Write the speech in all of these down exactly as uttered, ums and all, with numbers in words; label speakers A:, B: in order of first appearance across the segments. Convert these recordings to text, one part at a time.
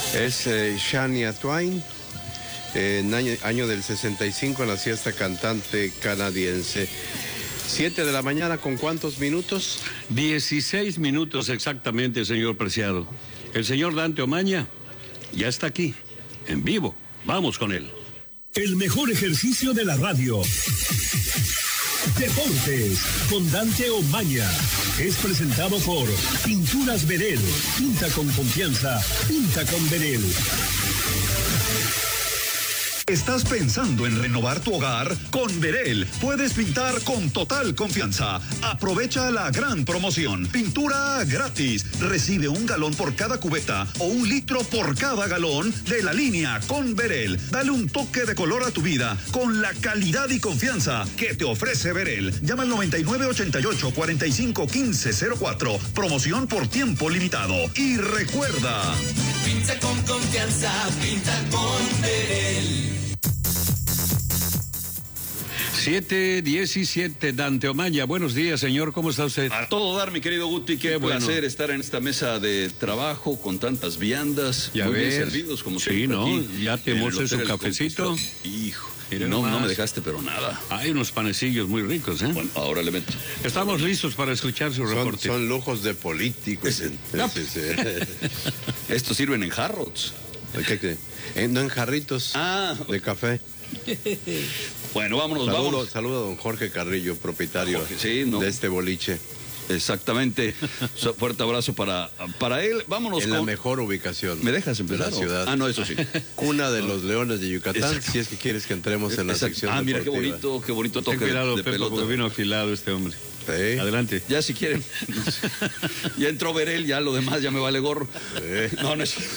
A: Es eh, Shania Twain, eh, en año, año del sesenta y cinco, nació esta cantante canadiense. Siete de la mañana, ¿con cuántos minutos?
B: Dieciséis minutos exactamente, señor Preciado. El señor Dante Omaña ya está aquí, en vivo. Vamos con él.
C: El mejor ejercicio de la radio. Deportes con Dante Omaña. Es presentado por Pinturas Verel. Pinta con confianza. Pinta con Verel. ¿Estás pensando en renovar tu hogar? Con Verel puedes pintar con total confianza. Aprovecha la gran promoción. Pintura gratis. Recibe un galón por cada cubeta o un litro por cada galón de la línea con Verel. Dale un toque de color a tu vida con la calidad y confianza que te ofrece Verel. Llama al noventa y nueve ochenta y ocho cuarenta y cinco quince cero cuatro. Promoción por tiempo limitado. Y recuerda...
D: Pinta con confianza, pinta con Verel.
B: siete diecisiete, Dante Omaña. Buenos días, señor. ¿Cómo está usted?
E: A todo dar, mi querido Guti. Qué, Qué placer bueno. estar en esta mesa de trabajo con tantas viandas.
B: Ya
E: muy
B: ves.
E: bien servidos, como
B: sí,
E: siempre.
B: ¿no?
E: Aquí,
B: ya te mostré su cafecito.
E: Hijo. No, no me dejaste, pero nada.
B: Hay unos panecillos muy ricos, ¿eh?
E: Bueno, ahora le meto.
B: Estamos listos para escuchar su reporte.
A: Son, son lujos de políticos.
E: No. Estos sirven en jarros.
A: ¿Qué, qué? Eh, no en jarritos
E: ah.
A: de café.
E: Bueno, vámonos,
A: saludo,
E: vámonos.
A: Saludo a don Jorge Carrillo, propietario
E: Jorge, sí, ¿no?
A: de este boliche.
E: Exactamente. Fuerte abrazo para, para él. Vámonos
A: en
E: con...
A: la mejor ubicación.
E: ¿Me dejas empezar?
A: De la ciudad.
E: Ah, no, eso sí.
A: Cuna de los Leones de Yucatán.
E: Exacto.
A: Si es que quieres que entremos en la
E: Exacto.
A: sección
E: Ah, mira,
A: deportiva.
E: qué bonito, qué bonito toque
B: Ten cuidado,
E: de, de
B: Pepe,
E: pelota.
B: porque vino afilado este hombre.
A: Sí.
B: Adelante.
E: Ya si quieren. Ya entró Verel, ya lo demás ya me vale gorro.
A: Sí.
E: No, no es cierto.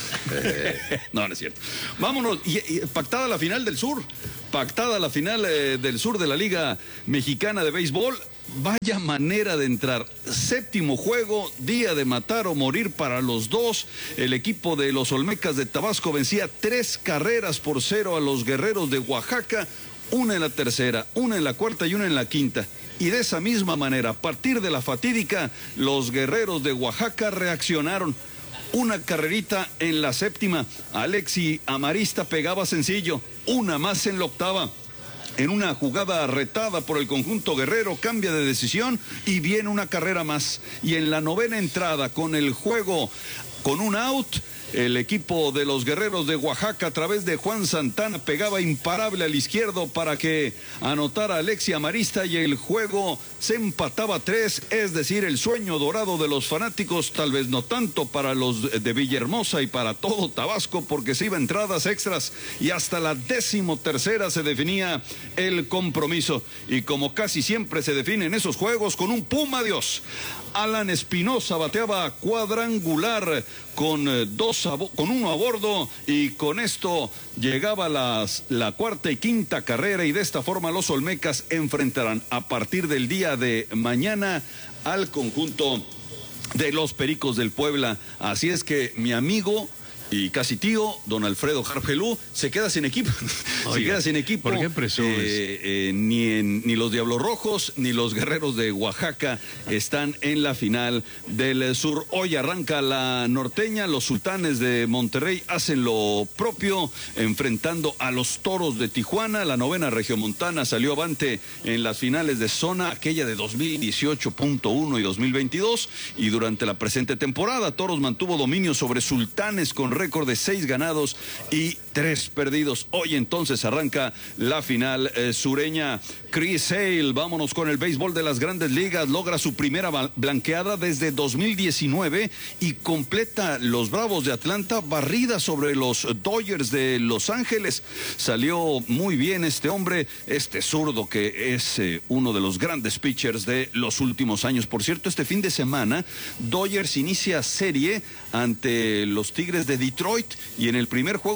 E: No, no es cierto. Vámonos. Y, y, pactada la final del sur. Pactada la final eh, del sur de la Liga Mexicana de Béisbol. Vaya manera de entrar. Séptimo juego, día de matar o morir para los dos. El equipo de los Olmecas de Tabasco vencía tres carreras por cero a los Guerreros de Oaxaca. Una en la tercera, una en la cuarta y una en la quinta. Y de esa misma manera, a partir de la fatídica, los Guerreros de Oaxaca reaccionaron. Una carrerita en la séptima. Alexi Amarista pegaba sencillo. Una más en la octava. En una jugada retada por el conjunto guerrero, cambia de decisión y viene una carrera más. Y en la novena entrada, con el juego con un out, el equipo de los Guerreros de Oaxaca, a través de Juan Santana, pegaba imparable al izquierdo para que anotara Alexi Amarista y el juego se empataba a tres, es decir, el sueño dorado de los fanáticos, tal vez no tanto para los de Villahermosa y para todo Tabasco, porque se iba a entradas extras y hasta la décimo tercera se definía el compromiso. Y como casi siempre se define en esos juegos, con un puma Dios. Alan Espinosa bateaba cuadrangular con eh, dos a, con uno a bordo, y con esto llegaba las, la cuarta y quinta carrera, y de esta forma los Olmecas enfrentarán a partir del día de mañana al conjunto de los Pericos del Puebla. Así es que mi amigo y casi tío, don Alfredo Jargelú, se queda sin equipo.
B: Oiga,
E: se queda sin equipo.
B: ¿Por qué presumes?
E: Eh, eh, ni, en, ni los Diablos Rojos ni los Guerreros de Oaxaca están en la final del sur. Hoy arranca la norteña. Los Sultanes de Monterrey hacen lo propio, enfrentando a los Toros de Tijuana. La novena regiomontana salió avante en las finales de zona, aquella de dos mil dieciocho punto uno y dos mil veintidós. Y durante la presente temporada, Toros mantuvo dominio sobre Sultanes con récord de seis ganados y tres perdidos. Hoy entonces arranca la final eh, sureña. Chris Sale, vámonos con el béisbol de las Grandes Ligas, logra su primera blanqueada desde dos mil diecinueve y completa los Bravos de Atlanta barrida sobre los Dodgers de Los Ángeles. Salió muy bien este hombre, este zurdo que es eh, uno de los grandes pitchers de los últimos años. Por cierto, este fin de semana Dodgers inicia serie ante los Tigres de Detroit, y en el primer juego de la serie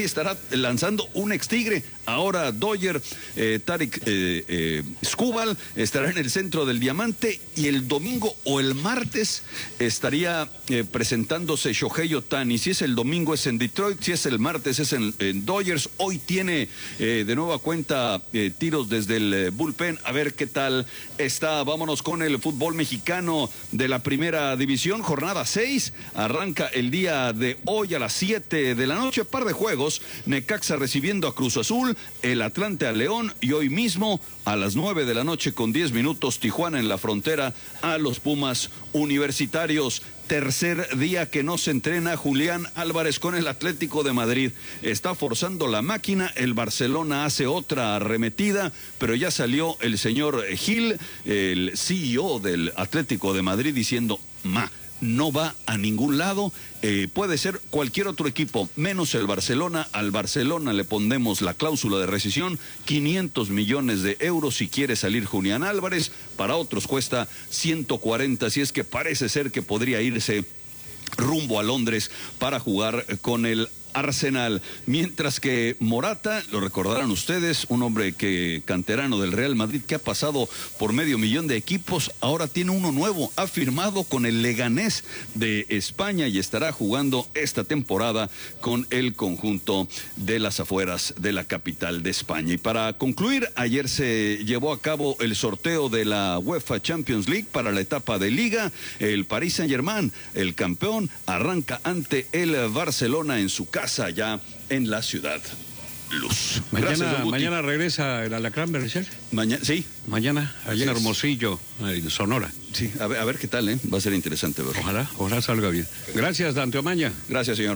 E: serie estará lanzando un ex Tigre. Ahora Dodger, eh, Tarik eh, eh, Skubal estará en el centro del diamante, y el domingo o el martes estaría eh, presentándose Shohei Ohtani. Si es el domingo es en Detroit, si es el martes es en, en Dodgers. Hoy tiene eh, de nueva cuenta eh, tiros desde el eh, bullpen, a ver qué tal está. Vámonos con el fútbol mexicano de la primera división, jornada seis, arranca el día de hoy a las siete de la noche, par de juegos, Necaxa recibiendo a Cruz Azul, el Atlante a León, y hoy mismo a las nueve de la noche con diez minutos, Tijuana en la frontera a los Pumas Universitarios. Tercer día que no se entrena Julián Álvarez con el Atlético de Madrid. Está forzando la máquina, el Barcelona hace otra arremetida, pero ya salió el señor Gil, el C E O del Atlético de Madrid, diciendo, ma, no va a ningún lado, eh, puede ser cualquier otro equipo, menos el Barcelona. Al Barcelona le pondremos la cláusula de rescisión, quinientos millones de euros si quiere salir Julián Álvarez, para otros cuesta ciento cuarenta, si es que parece ser que podría irse rumbo a Londres para jugar con el Arsenal. Mientras que Morata, lo recordarán ustedes, un hombre que canterano del Real Madrid, que ha pasado por medio millón de equipos, ahora tiene uno nuevo, ha firmado con el Leganés de España y estará jugando esta temporada con el conjunto de las afueras de la capital de España. Y para concluir, ayer se llevó a cabo el sorteo de la UEFA Champions League para la etapa de Liga. El Paris Saint-Germain, el campeón, arranca ante el Barcelona en su casa allá en la ciudad Luz.
B: Mañana,
E: Gracias,
B: mañana regresa el Alacrán, ¿verdad?
E: Mañana, sí.
B: Mañana, allá en Hermosillo, en Sonora.
E: Sí, a ver, a ver qué tal, ¿eh? Va a ser interesante verlo.
B: Ojalá, ojalá salga bien. Gracias, Dante Omaña.
E: Gracias, señor.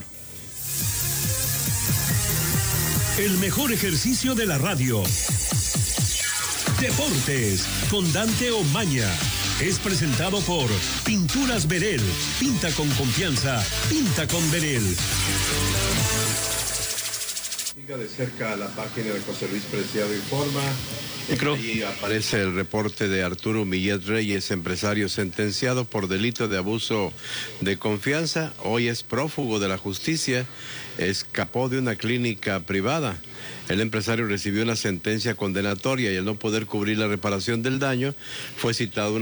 F: El mejor ejercicio de la radio. Deportes con Dante Omaña. Es presentado por Pinturas Verel. Pinta con confianza. Pinta con Verel.
A: Siga de cerca la página de José Luis Preciado Informa.
B: Micro.
A: Ahí aparece el reporte de Arturo Millet Reyes, empresario sentenciado por delito de abuso de confianza. Hoy es prófugo de la justicia. Escapó de una clínica privada. El empresario recibió una sentencia condenatoria y al no poder cubrir la reparación del daño, fue citado una